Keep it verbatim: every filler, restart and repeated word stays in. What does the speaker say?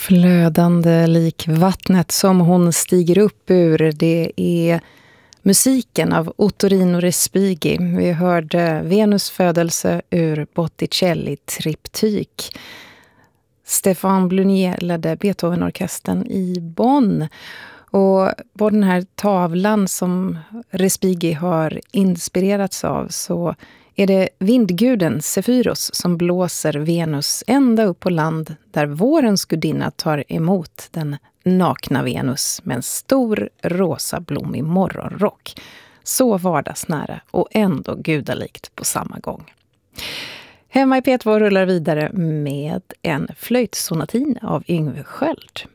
Flödande lik vattnet som hon stiger upp ur, det är musiken av Ottorino Respighi. Vi hörde Venus födelse ur Botticelli-triptyk. Stefan Blunier ledde Beethoven-orkestern i Bonn. Och på den här tavlan som Respighi har inspirerats av så är det vindguden Sephyros som blåser Venus ända upp på land där vårens gudinna tar emot den nakna Venus med en stor rosa blommig morgonrock. Så vardagsnära och ändå gudalikt på samma gång. Hemma i P två rullar vidare med en flöjtsonatin av Yngve Sköld.